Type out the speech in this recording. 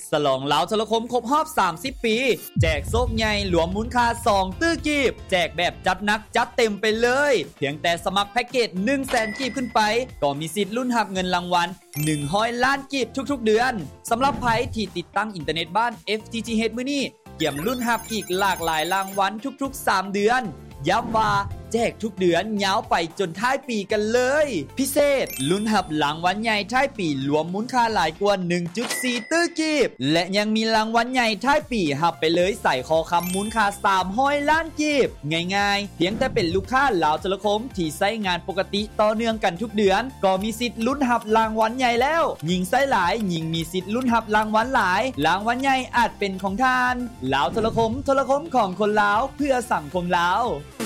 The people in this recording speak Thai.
ฉลองลาวโทรคมครบรอบ30 ปีแจกโซกใหญ่หลวมมูลค่า2ตื้อกีบแจกแบบจัดหนักจัดเต็มไปเลยเพียงแต่สมัครแพ็กเกจ 100,000 กีบขึ้นไปก็มีสิทธิ์ลุ้นรับเงินรางวัล100 ล้านกีบทุกๆเดือนสำหรับไผที่ติดตั้งอินเทอร์เน็ตบ้าน FTTH มื้อนี้เกี่ยมลุ้นรับอีกหลากหลายรางวัลทุกๆ3เดือนย้ำว่าแจกทุกเดือนยาวไปจนท้ายปีกันเลยพิเศษลุ้นรับรางวัลใหญ่ท้ายปีรวมมูลค่าหลายกว่า 1.4 ตื้อกีบและยังมีรางวัลใหญ่ท้ายปีรับไปเลยใส่คอคำมูลค่า300 ล้านกีบง่ายๆเพียงแต่เป็นลูกค้าลาวโทรคมที่ใช้งานปกติต่อเนื่องกันทุกเดือนก็มีสิทธิ์ลุ้นรับรางวัลใหญ่แล้วยิ่งใช้หลายยิ่งมีสิทธิ์ลุ้นรับรางวัลหลายรางวัลใหญ่อาจเป็นของท่านลาวโทรคมของคนลาวเพื่อสังคมลาว